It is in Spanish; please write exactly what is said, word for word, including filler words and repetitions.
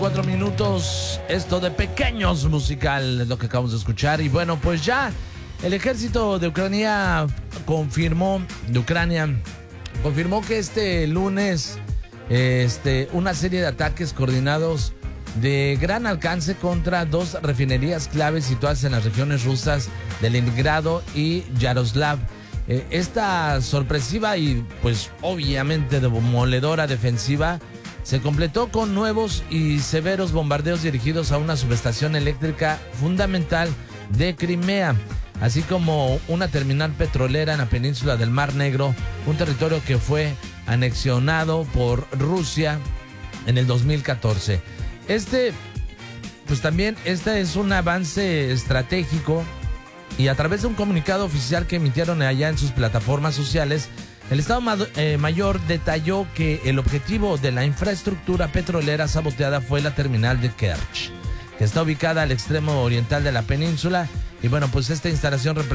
Cuatro minutos, esto de Pequeños Musical es lo que acabamos de escuchar. Y bueno, pues ya el ejército de Ucrania confirmó, de Ucrania, confirmó que este lunes este, una serie de ataques coordinados de gran alcance contra dos refinerías claves situadas en las regiones rusas de Leningrado y Yaroslav. Eh, esta sorpresiva y pues obviamente demoledora defensiva se completó con nuevos y severos bombardeos dirigidos a una subestación eléctrica fundamental de Crimea, así como una terminal petrolera en la península del Mar Negro, un territorio que fue anexionado por Rusia en el dos mil catorce. Este, pues también este es un avance estratégico, y a través de un comunicado oficial que emitieron allá en sus plataformas sociales, el Estado Mayor detalló que el objetivo de la infraestructura petrolera saboteada fue la terminal de Kerch, que está ubicada al extremo oriental de la península. Y bueno, pues esta instalación representa